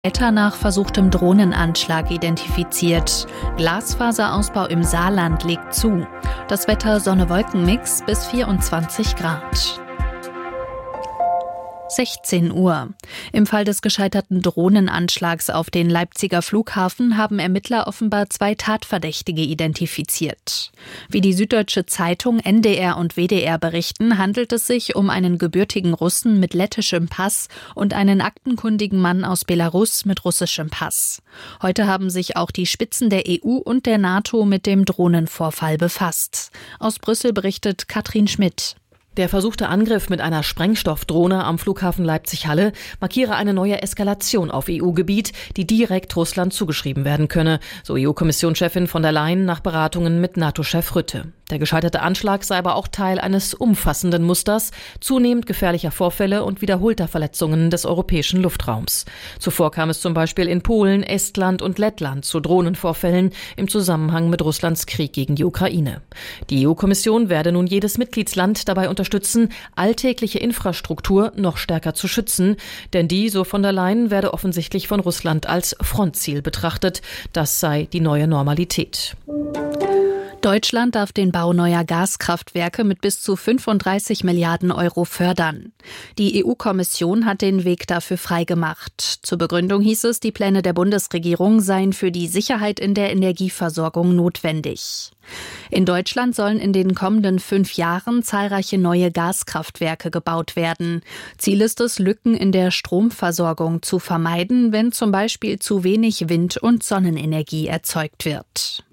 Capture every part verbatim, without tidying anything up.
Täter nach versuchtem Drohnenanschlag identifiziert. Glasfaserausbau im Saarland legt zu. Das Wetter Sonne-Wolken-Mix bis vierundzwanzig Grad. sechzehn Uhr. Im Fall des gescheiterten Drohnenanschlags auf den Leipziger Flughafen haben Ermittler offenbar zwei Tatverdächtige identifiziert. Wie die Süddeutsche Zeitung, N D R und W D R berichten, handelt es sich um einen gebürtigen Russen mit lettischem Pass und einen aktenkundigen Mann aus Belarus mit russischem Pass. Heute haben sich auch die Spitzen der E U und der NATO mit dem Drohnenvorfall befasst. Aus Brüssel berichtet Katrin Schmidt. Der versuchte Angriff mit einer Sprengstoffdrohne am Flughafen Leipzig-Halle markiere eine neue Eskalation auf E U-Gebiet, die direkt Russland zugeschrieben werden könne, so E U-Kommissionschefin von der Leyen nach Beratungen mit NATO-Chef Rutte. Der gescheiterte Anschlag sei aber auch Teil eines umfassenden Musters zunehmend gefährlicher Vorfälle und wiederholter Verletzungen des europäischen Luftraums. Zuvor kam es zum Beispiel in Polen, Estland und Lettland zu Drohnenvorfällen im Zusammenhang mit Russlands Krieg gegen die Ukraine. Die E U-Kommission werde nun jedes Mitgliedsland dabei unterstützen, alltägliche Infrastruktur noch stärker zu schützen, denn die, so von der Leyen, werde offensichtlich von Russland als Frontziel betrachtet. Das sei die neue Normalität. Deutschland darf den Bau neuer Gaskraftwerke mit bis zu fünfunddreißig Milliarden Euro fördern. Die E U-Kommission hat den Weg dafür freigemacht. Zur Begründung hieß es, die Pläne der Bundesregierung seien für die Sicherheit in der Energieversorgung notwendig. In Deutschland sollen in den kommenden fünf Jahren zahlreiche neue Gaskraftwerke gebaut werden. Ziel ist es, Lücken in der Stromversorgung zu vermeiden, wenn zum Beispiel zu wenig Wind- und Sonnenenergie erzeugt wird.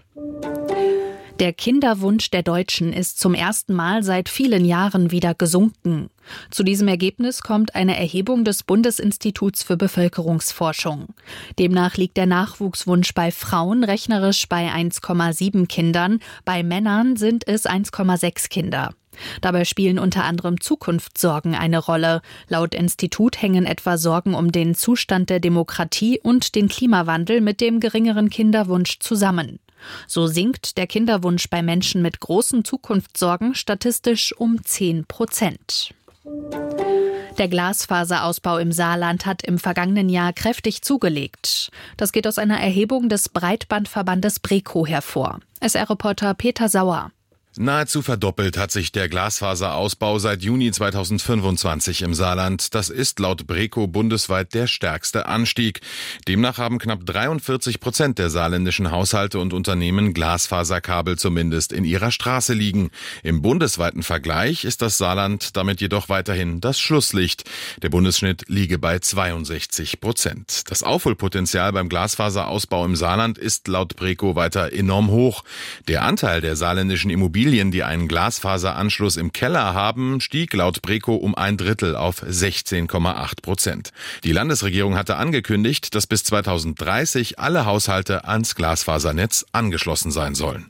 Der Kinderwunsch der Deutschen ist zum ersten Mal seit vielen Jahren wieder gesunken. Zu diesem Ergebnis kommt eine Erhebung des Bundesinstituts für Bevölkerungsforschung. Demnach liegt der Nachwuchswunsch bei Frauen rechnerisch bei eins Komma sieben Kindern, bei Männern sind es eins Komma sechs Kinder. Dabei spielen unter anderem Zukunftssorgen eine Rolle. Laut Institut hängen etwa Sorgen um den Zustand der Demokratie und den Klimawandel mit dem geringeren Kinderwunsch zusammen. So sinkt der Kinderwunsch bei Menschen mit großen Zukunftssorgen statistisch um zehn Prozent. Der Glasfaserausbau im Saarland hat im vergangenen Jahr kräftig zugelegt. Das geht aus einer Erhebung des Breitbandverbandes BREKO hervor. S R-Reporter Peter Sauer. Nahezu verdoppelt hat sich der Glasfaserausbau seit Juni zweitausendfünfundzwanzig im Saarland. Das ist laut BREKO bundesweit der stärkste Anstieg. Demnach haben knapp dreiundvierzig Prozent der saarländischen Haushalte und Unternehmen Glasfaserkabel zumindest in ihrer Straße liegen. Im bundesweiten Vergleich ist das Saarland damit jedoch weiterhin das Schlusslicht. Der Bundesschnitt liege bei zweiundsechzig Prozent. Das Aufholpotenzial beim Glasfaserausbau im Saarland ist laut BREKO weiter enorm hoch. Der Anteil der saarländischen Immobilien, die einen Glasfaseranschluss im Keller haben, stieg laut BREKO um ein Drittel auf sechzehn Komma acht Prozent. Die Landesregierung hatte angekündigt, dass bis zweitausenddreißig alle Haushalte ans Glasfasernetz angeschlossen sein sollen.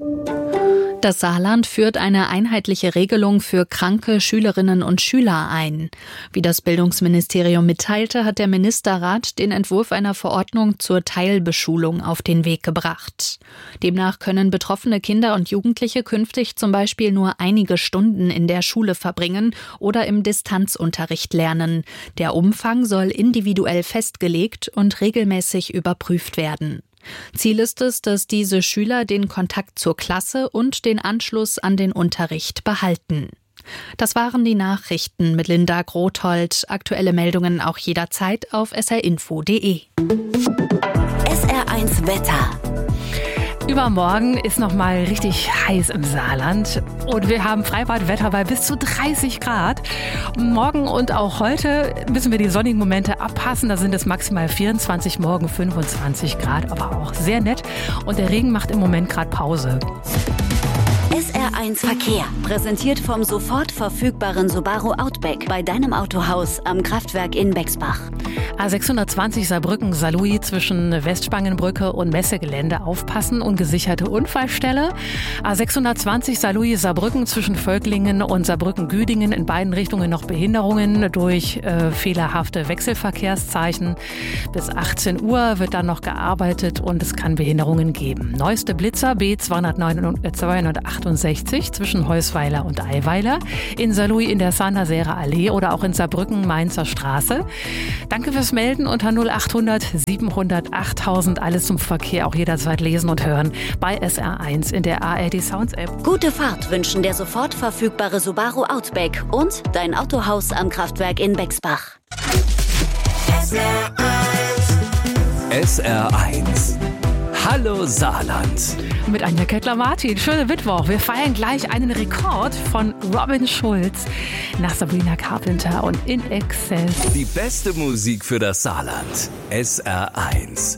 Das Saarland führt eine einheitliche Regelung für kranke Schülerinnen und Schüler ein. Wie das Bildungsministerium mitteilte, hat der Ministerrat den Entwurf einer Verordnung zur Teilbeschulung auf den Weg gebracht. Demnach können betroffene Kinder und Jugendliche künftig zum Beispiel nur einige Stunden in der Schule verbringen oder im Distanzunterricht lernen. Der Umfang soll individuell festgelegt und regelmäßig überprüft werden. Ziel ist es, dass diese Schüler den Kontakt zur Klasse und den Anschluss an den Unterricht behalten. Das waren die Nachrichten mit Linda Grothold. Aktuelle Meldungen auch jederzeit auf s r info punkt d e. S R eins Wetter. Übermorgen ist noch mal richtig heiß im Saarland und wir haben Freibadwetter bei bis zu dreißig Grad. Morgen und auch heute müssen wir die sonnigen Momente abpassen. Da sind es maximal vierundzwanzig, morgen fünfundzwanzig Grad, aber auch sehr nett. Und der Regen macht im Moment gerade Pause. S R eins Verkehr, präsentiert vom sofort verfügbaren Subaru Outback bei deinem Autohaus am Kraftwerk in Bexbach. A sechshundertzwanzig Saarbrücken-Saarlouis zwischen Westspangenbrücke und Messegelände aufpassen und gesicherte Unfallstelle. A sechshundertzwanzig Saarlouis-Saarbrücken zwischen Völklingen und Saarbrücken-Güdingen in beiden Richtungen noch Behinderungen durch äh, fehlerhafte Wechselverkehrszeichen. Bis achtzehn Uhr wird dann noch gearbeitet und es kann Behinderungen geben. Neueste Blitzer B zweihundertachtundachtzig achtundsechzig zwischen Heusweiler und Eiweiler, in Saarlouis in der Saint-Nazaire Allee oder auch in Saarbrücken Mainzer Straße. Danke fürs Melden unter null achthundert siebenhundert achttausend. Alles zum Verkehr auch jederzeit lesen und hören bei S R eins in der A R D Sounds App. Gute Fahrt wünschen der sofort verfügbare Subaru Outback und dein Autohaus am Kraftwerk in Bexbach. S R eins. Hallo Saarland. Mit Anja Kettler-Martin. Schönen Mittwoch. Wir feiern gleich einen Rekord von Robin Schulz nach Sabrina Carpenter und In Excess. Die beste Musik für das Saarland. S R eins.